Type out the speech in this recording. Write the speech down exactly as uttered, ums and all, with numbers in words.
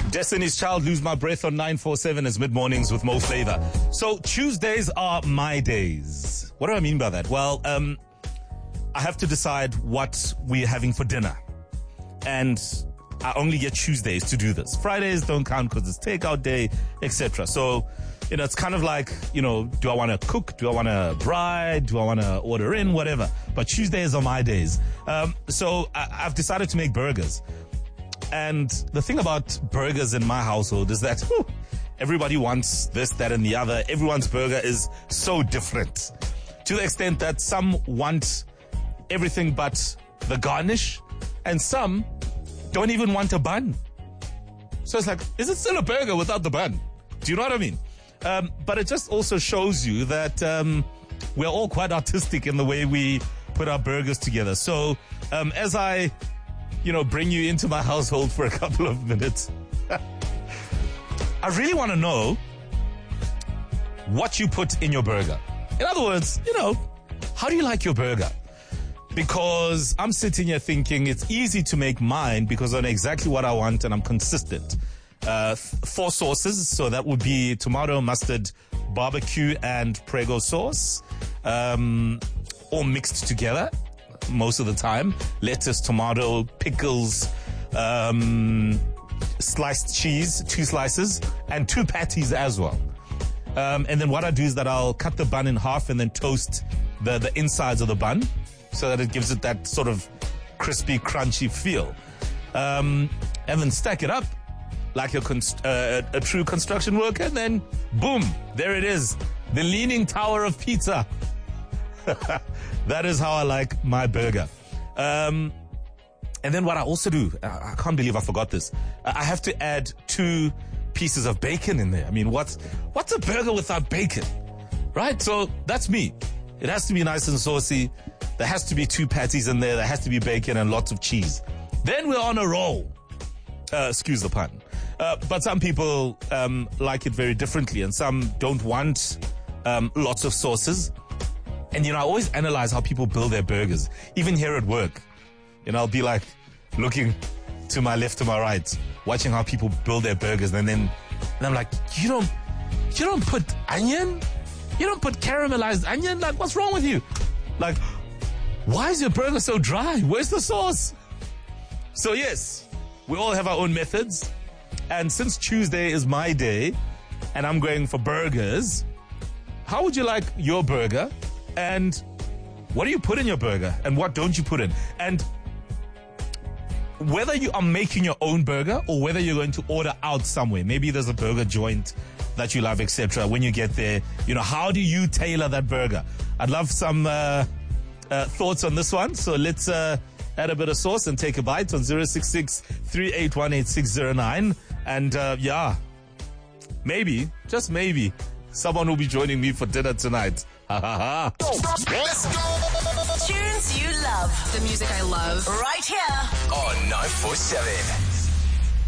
Destiny's Child, Lose My Breath on nine four seven as mid-mornings with Mo Flavor. So Tuesdays are my days. What do I mean by that? Well, um, I have to decide what we're having for dinner. And I only get Tuesdays to do this. Fridays don't count because it's takeout day, et cetera. So, you know, it's kind of like, you know, do I want to cook? Do I want to bride? Do I want to order in? Whatever. But Tuesdays are my days. Um, so I, I've decided to make burgers. And the thing about burgers in my household is that whew, everybody wants this, that, and the other. Everyone's burger is so different. To the extent that some want everything but the garnish, and some don't even want a bun. So it's like, is it still a burger without the bun? Do you know what I mean? Um, but it just also shows you that um, we're all quite artistic in the way we put our burgers together. So um, as I... you know, bring you into my household for a couple of minutes. I really want to know what you put in your burger. In other words, you know, how do you like your burger? Because I'm sitting here thinking it's easy to make mine because I know exactly what I want and I'm consistent. Uh, four sauces, so that would be tomato, mustard, barbecue, and Prego sauce, um, all mixed together. Most of the time, lettuce, tomato, pickles, um, sliced cheese, two slices, and two patties as well. Um, and then what I do is that I'll cut the bun in half and then toast the, the insides of the bun so that it gives it that sort of crispy, crunchy feel. Um, and then stack it up like a, const- uh, a true construction worker, and then boom, there it is, the Leaning Tower of Pizza. That is how I like my burger. Um, and then what I also do, I can't believe I forgot this. I have to add two pieces of bacon in there. I mean, what's, what's a burger without bacon? Right? So that's me. It has to be nice and saucy. There has to be two patties in there. There has to be bacon and lots of cheese. Then we're on a roll. Uh, excuse the pun. Uh, but some people um, like it very differently, and some don't want um, lots of sauces. And, you know, I always analyze how people build their burgers, even here at work. You know, I'll be like looking to my left, to my right, watching how people build their burgers. And then and I'm like, you don't, you don't put onion? You don't put caramelized onion? Like, what's wrong with you? Like, why is your burger so dry? Where's the sauce? So, yes, we all have our own methods. And since Tuesday is my day and I'm going for burgers, how would you like your burger? And what do you put in your burger and what don't you put in? And whether you are making your own burger or whether you're going to order out somewhere, maybe there's a burger joint that you love, et cetera. When you get there, you know, how do you tailor that burger? I'd love some uh, uh, thoughts on this one. So let's uh, add a bit of sauce and take a bite on zero six six, three eight one, eight six zero nine. And uh, yeah, maybe, just maybe, someone will be joining me for dinner tonight. Ha ha ha. Let's go! Tunes you love. The music I love. Right here On nine four seven.